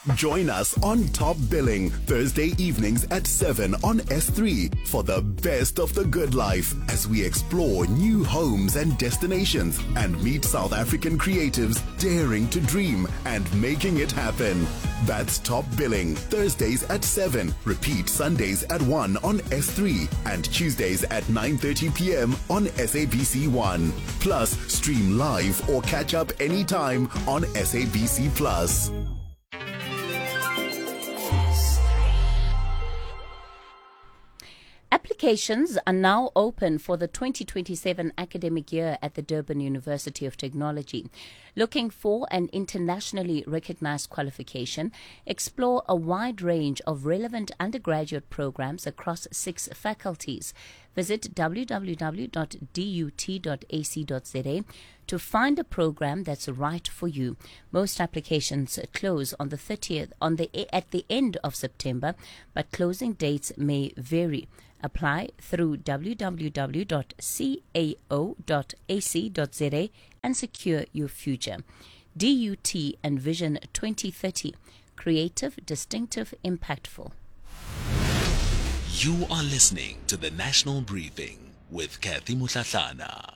Join us on Top Billing, Thursday evenings at 7 on S3 for the best of the good life as we explore new homes and destinations and meet South African creatives daring to dream and making it happen. That's Top Billing, Thursdays at 7, repeat Sundays at 1 on S3 and Tuesdays at 9:30 p.m. on SABC1. Plus, stream live or catch up anytime on SABC Plus. Applications are now open for the 2027 academic year at the Durban University of Technology. Looking for an internationally recognized qualification, explore a wide range of relevant undergraduate programs across 6 faculties. Visit www.dut.ac.za to find a program that's right for you. Most applications close on the 30th at the end of September, but closing dates may vary. Apply through www.cao.ac.za and secure your future. DUT and Vision 2030. Creative, distinctive, impactful. You are listening to the National Briefing with Kathy Mutlatlana.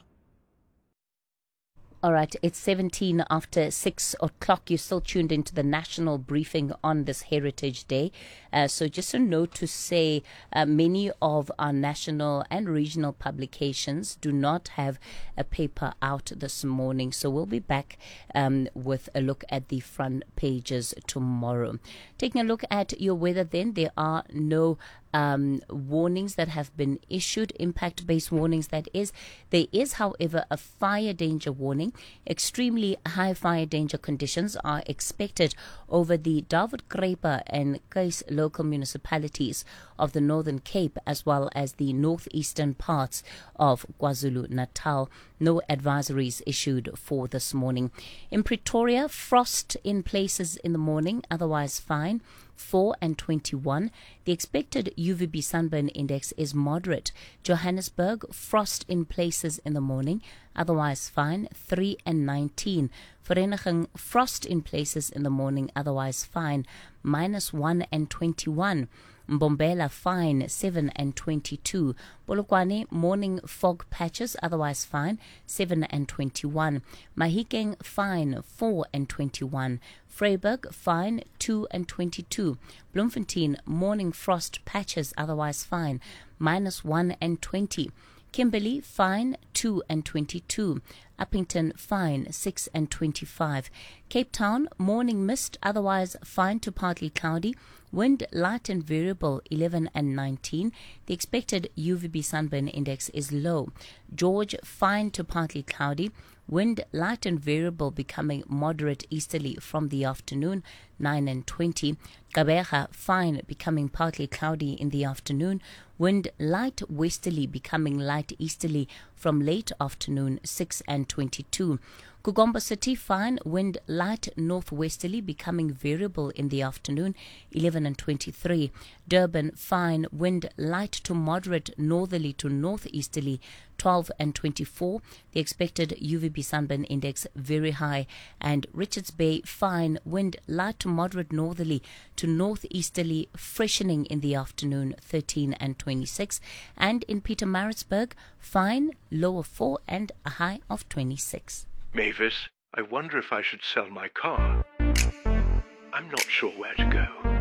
All right, it's 17 after 6 o'clock. You're still tuned into the National Briefing on this Heritage Day. So just a note to say many of our national and regional publications do not have a paper out this morning. So we'll be back with a look at the front pages tomorrow. Taking a look at your weather then, there are no warnings that have been issued, impact-based warnings that is. There is, however, a fire danger warning. Extremely high fire danger conditions are expected over the David Kruiper and Kuys local municipalities of the Northern Cape as well as the northeastern parts of KwaZulu-Natal. No advisories issued for this morning. In Pretoria, frost in places in the morning, otherwise fine. 4 and 21. The expected UVB sunburn index is moderate. Johannesburg, frost in places in the morning, otherwise fine. 3 and 19. Vereniging, frost in places in the morning, otherwise fine. -1 and 21. Mbombela, fine. 7 and 22. Polokwane, morning fog patches, otherwise fine. 7 and 21. Mahikeng, fine. 4 and 21. Vryburg, fine. 2 and 22. Bloemfontein, morning frost patches, otherwise fine. -1 and 20. Kimberley, fine. 2 and 22. Uppington, fine. 6 and 25. Cape Town, morning mist, otherwise fine to partly cloudy. Wind light and variable, 11 and 19. The expected UVB sunburn index is low. George, fine to partly cloudy. Wind light and variable, becoming moderate easterly from the afternoon, 9 and 20. Gqeberha, fine, becoming partly cloudy in the afternoon. Wind light westerly, becoming light easterly from late afternoon, 6 and 22. Kugomba City, fine, wind light northwesterly, becoming variable in the afternoon, 11 and 23. Durban, fine, wind light to moderate northerly to northeasterly, 12 and 24. The expected UVB sunburn index very high. And Richards Bay, fine, wind light to moderate northerly to northeasterly, freshening in the afternoon, 13 and 26. And in Pietermaritzburg, fine, lower 4 and a high of 26. Mavis, I wonder if I should sell my car. I'm not sure where to go.